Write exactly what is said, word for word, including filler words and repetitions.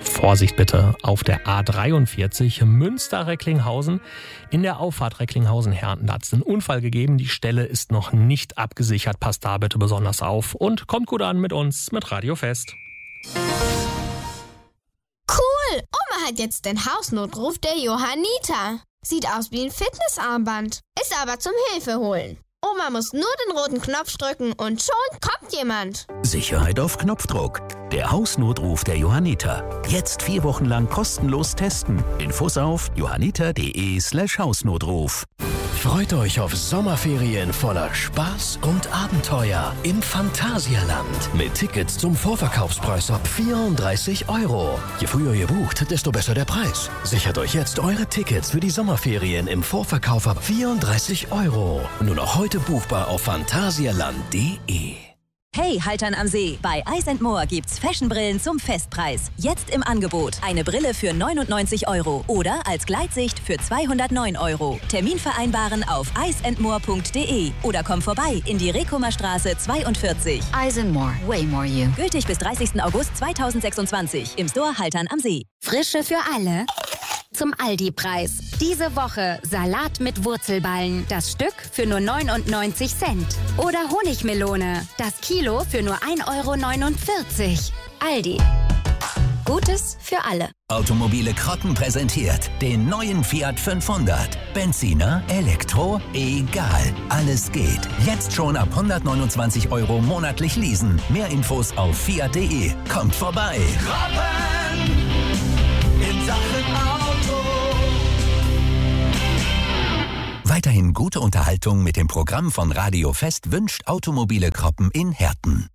Vorsicht bitte auf der A dreiundvierzig Münster-Recklinghausen. In der Auffahrt Recklinghausen-Herten hat es einen Unfall gegeben. Die Stelle ist noch nicht abgesichert. Passt da bitte besonders auf und kommt gut an mit uns, mit Radio Fest. Cool! Oma hat jetzt den Hausnotruf der Johanniter. Sieht aus wie ein Fitnessarmband. Ist aber zum Hilfeholen. Oma muss nur den roten Knopf drücken und schon kommt jemand. Sicherheit auf Knopfdruck. Der Hausnotruf der Johanniter. Jetzt vier Wochen lang kostenlos testen. Infos auf johanniter.de slash Hausnotruf. Freut euch auf Sommerferien voller Spaß und Abenteuer im Phantasialand. Mit Tickets zum Vorverkaufspreis ab vierunddreißig Euro. Je früher ihr bucht, desto besser der Preis. Sichert euch jetzt eure Tickets für die Sommerferien im Vorverkauf ab vierunddreißig Euro. Nur noch heute buchbar auf phantasialand punkt de. Hey, Haltern am See! Bei Eyes and More gibt's Fashionbrillen zum Festpreis. Jetzt im Angebot. Eine Brille für neunundneunzig Euro oder als Gleitsicht für zweihundertneun Euro. Termin vereinbaren auf eyes and more punkt de oder komm vorbei in die Rekomer Straße zweiundvierzig. Eyes and More. Way more you. Gültig bis dreißigsten August zweitausendsechsundzwanzig im Store Haltern am See. Frische für alle. Zum Aldi-Preis. Diese Woche Salat mit Wurzelballen. Das Stück für nur neunundneunzig Cent. Oder Honigmelone. Das Kilo für nur ein Euro neunundvierzig. Aldi. Gutes für alle. Automobile Krotten präsentiert den neuen Fiat fünfhundert. Benziner, Elektro, egal. Alles geht. Jetzt schon ab hundertneunundzwanzig Euro monatlich leasen. Mehr Infos auf fiat punkt de. Kommt vorbei. Kroppen in Sachen Auto. Weiterhin gute Unterhaltung mit dem Programm von Radio Fest wünscht Automobile Kroppen in Herten.